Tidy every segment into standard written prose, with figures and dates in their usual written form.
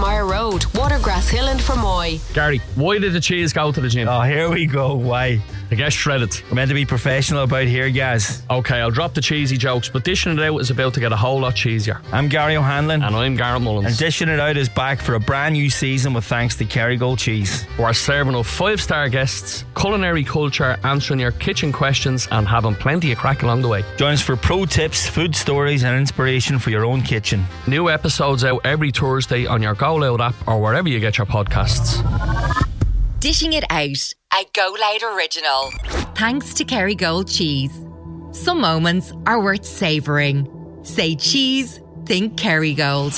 Mire Road, Watergrass Hill and Fermoy. Gary, why did the cheese go to the gym? Oh, here we go. Why? To get shredded. We're meant to be professional about here, guys. Okay, I'll drop the cheesy jokes, but dishing it out is about to get a whole lot cheesier. I'm Gary O'Hanlon. And I'm Gareth Mullins. And Dishing It Out is back for a brand new season with thanks to Kerrygold Cheese. We're serving up 5-star guests, culinary culture, answering your kitchen questions and having plenty of crack along the way. Join us for pro tips, food stories and inspiration for your own kitchen. New episodes out every Thursday on your Go Loud app or wherever you get your podcasts. Dishing It Out, a Go Loud original. Thanks to Kerrygold Cheese. Some moments are worth savouring. Say cheese, think Kerrygold.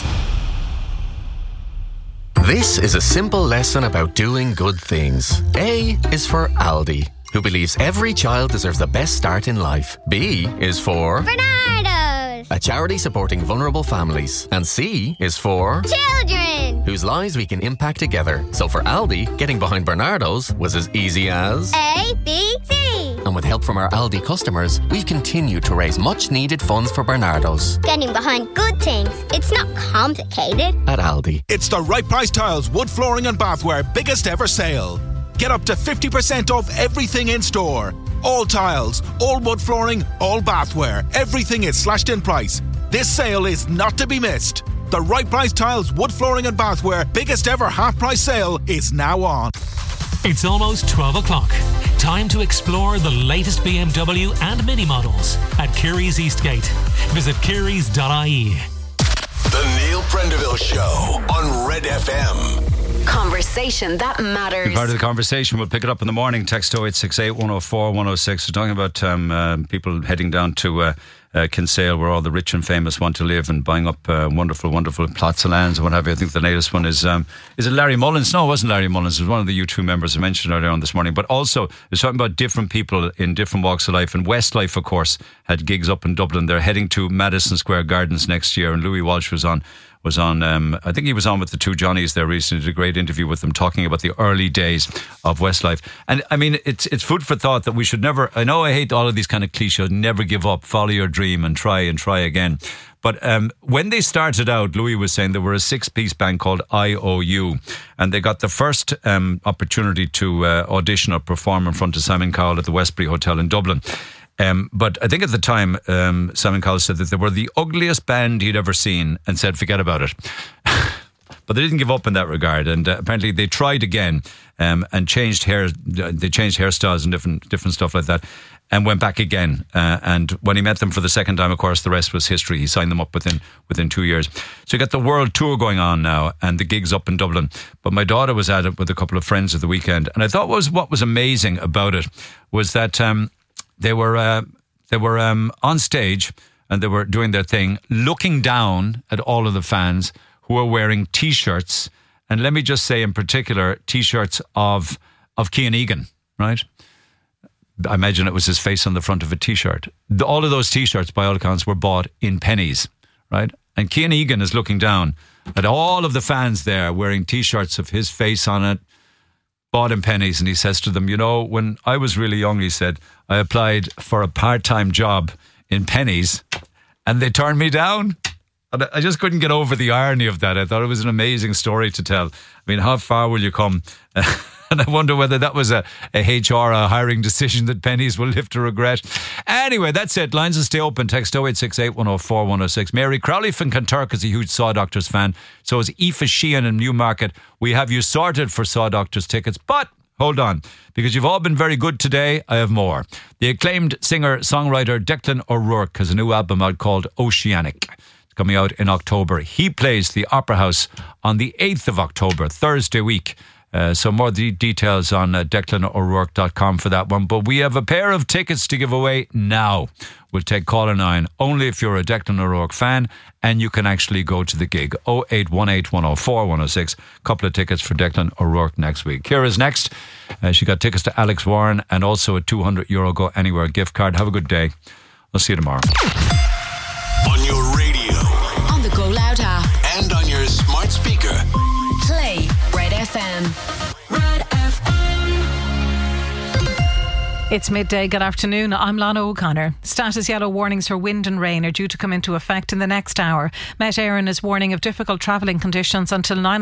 This is a simple lesson about doing good things. A is for Aldi, who believes every child deserves the best start in life. B is for Bernardo's, a charity supporting vulnerable families. And C is for children, whose lives we can impact together. So for Aldi, getting behind Bernardo's was as easy as A, B, C. And with help from our Aldi customers, we've continued to raise much needed funds for Bernardo's. Getting behind good things, it's not complicated. At Aldi. It's the Right Price Tiles wood flooring and bathware biggest ever sale. Get up to 50% off everything in store. All tiles, all wood flooring, all bathware. Everything is slashed in price. This sale is not to be missed. The Right Price Tiles wood flooring and bathware biggest ever half price sale is now on. It's almost 12 o'clock. Time to explore the latest BMW and Mini models at Curry's Eastgate. Visit currys.ie. The Neil Prendeville Show on Red FM. Conversation that matters. Part of the conversation, we'll pick it up in the morning. Text 0868 104 106. We're talking about people heading down to Kinsale, where all the rich and famous want to live, and buying up wonderful plots of lands and what have you. I think the latest one is it Larry Mullins? No, it wasn't Larry Mullins. It was one of the U2 members I mentioned earlier on this morning. But also, it's talking about different people in different walks of life. And Westlife, of course, had gigs up in Dublin. They're heading to Madison Square Gardens next year, and Louis Walsh was on, I think he was on with the two Johnnies there recently, did a great interview with them talking about the early days of Westlife. And I mean, it's food for thought that we should never, I know I hate all of these kind of cliches, never give up, follow your dream and try again. But when they started out, Louis was saying they were a 6-piece band called IOU, and they got the first opportunity to audition or perform in front of Simon Cowell at the Westbury Hotel in Dublin. But I think at the time, Simon Cowell said that they were the ugliest band he'd ever seen and said, forget about it. But they didn't give up in that regard. And apparently they tried again and changed hair. They changed hairstyles and different stuff like that, and went back again. And when he met them for the second time, of course, the rest was history. He signed them up within 2 years. So you got the world tour going on now and the gigs up in Dublin. But my daughter was at it with a couple of friends at the weekend. And I thought what was amazing about it was that they were on stage and they were doing their thing, looking down at all of the fans who were wearing T-shirts. And let me just say in particular, T-shirts of Cian Egan, right? I imagine it was his face on the front of a T-shirt. All of those T-shirts, by all accounts, were bought in pennies, right? And Cian Egan is looking down at all of the fans there wearing T-shirts of his face on it, bought in pennies. And he says to them, you know, when I was really young, he said, I applied for a part-time job in pennies and they turned me down. And I just couldn't get over the irony of that. I thought it was an amazing story to tell. I mean, how far will you come? And I wonder whether that was a hiring decision that pennies will live to regret. Anyway, that's it. Lines will stay open. Text 0868 104 106. Mary Crowley from Kanturk is a huge Saw Doctors fan. So is Aoife Sheehan in Newmarket. We have you sorted for Saw Doctors tickets. But hold on, because you've all been very good today. I have more. The acclaimed singer-songwriter Declan O'Rourke has a new album out called Oceanic. It's coming out in October. He plays the Opera House on the 8th of October, Thursday week. So more details on DeclanO'Rourke.com for that one. But we have a pair of tickets to give away now. We'll take caller 9 only if you're a Declan O'Rourke fan and you can actually go to the gig. 0818 104 106. Couple of tickets for Declan O'Rourke next week. Ciara's next. She got tickets to Alex Warren and also a €200 Go Anywhere gift card. Have a good day. I'll see you tomorrow. On your radio, on the Go Loud app, and on your smart speaker. Play Red FM. Red FM. It's midday. Good afternoon. I'm Lana O'Connor. Status yellow warnings for wind and rain are due to come into effect in the next hour. Met Éireann is warning of difficult travelling conditions until 9